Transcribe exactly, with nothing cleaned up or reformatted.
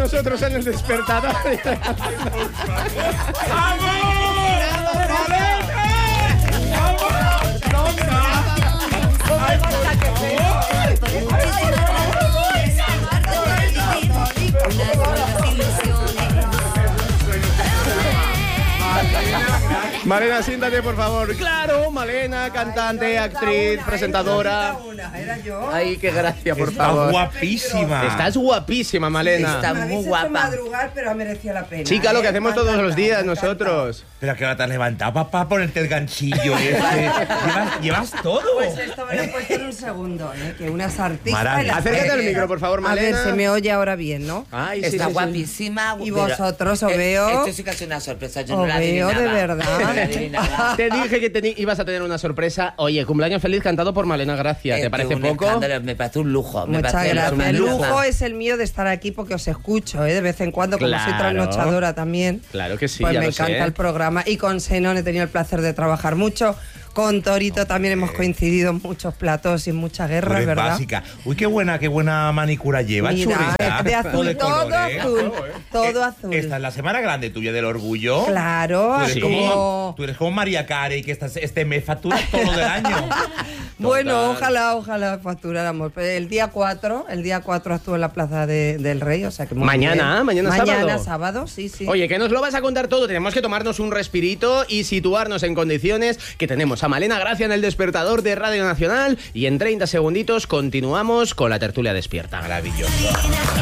nosotros en el despertador. Malena, siéntate, por favor. Claro, Malena, cantante, actriz, presentadora. Era yo. Ay, qué gracia, por Está favor. guapísima. Estás guapísima, Malena. Está Me muy habéis guapa. hecho madrugar, pero ha merecido la pena. Chica, lo que ¿eh? hacemos Me ha todos los encantado, días me ha nosotros. Pero que ahora te has levantado, papá, ponerte el ganchillo ese. ¿Llevas, llevas todo. Pues esto me lo he puesto en un segundo, ¿eh? Que unas artistas... Maravilla. en la Acércate al feria. micro, por favor, A Malena. ver, se me oye ahora bien, ¿no? Ay, sí, Está sí, sí. guapísima. Y pero- vosotros, os Eh, veo- Esto sí que es una sorpresa. Yo Os no la veo de adivinaba. verdad. No la adivinaba. Te dije que teni- ibas a tener una sorpresa. Oye, cumpleaños feliz cantado por Malena Gracia. ¿Te Eh, parece un poco? escándalo, me parece un lujo. me Muchas parece gracias. una El lujo. lujo es el mío de estar aquí porque os escucho, ¿eh? De vez en cuando, como soy Claro. trasnochadora también. Claro que sí, Pues ya me lo sé. encanta el programa. Y con Senón he tenido el placer de trabajar mucho. Con Torito también hemos coincidido en muchos platos y en muchas Tú guerras, eres ¿verdad? básica. Uy, qué buena, qué buena manicura lleva. Mira, churrita. de azul, de todo colores. azul, todo Eh, azul. Esta es la semana grande tuya del orgullo. Claro, Tú eres, así como, como- tú eres como María Carey, que estás, este mes facturas todo lo del año. Bueno, Total. ojalá, ojalá facturáramos. Pero el día cuatro, el día cuatro actúo en la Plaza de- del Rey, o sea que muy Mañana, bien. mañana sábado. Mañana sábado, sí, sí. Oye, que nos lo vas a contar todo. Tenemos que tomarnos un respirito y situarnos en condiciones. Que tenemos a Malena Gracia en el despertador de Radio Nacional. Y en treinta segunditos continuamos con la tertulia despierta. Maravilloso.